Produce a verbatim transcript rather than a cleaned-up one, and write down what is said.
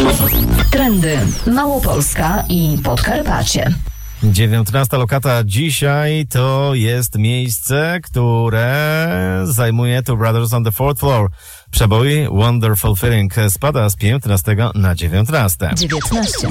Trendy Małopolska i Podkarpacie. dziewiętnasta lokata dzisiaj to jest miejsce, które zajmuje Two Brothers on the Fourth Floor. Przebój Wonderful Feeling spada z piętnastego na dziewiętnaste. dziewiętnaście.